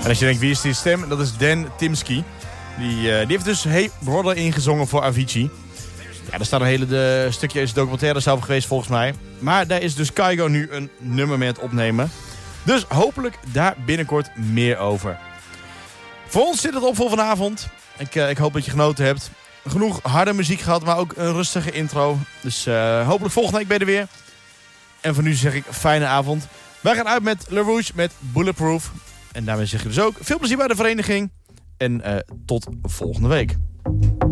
En als je denkt, wie is die stem? Dat is Dan Timsky. Die heeft dus Hey Brother ingezongen voor Avicii. Ja, er staat een hele stukje is documentaire zelf geweest volgens mij. Maar daar is dus Kygo nu een nummer mee aan het opnemen. Dus hopelijk daar binnenkort meer over. Voor ons zit het op voor vanavond. Ik hoop dat je genoten hebt. Genoeg harde muziek gehad, maar ook een rustige intro. Dus hopelijk volgende week ben je er weer. En voor nu zeg ik fijne avond. Wij gaan uit met Le Rouge met Bulletproof. En daarmee zeg je dus ook veel plezier bij de vereniging. En tot volgende week.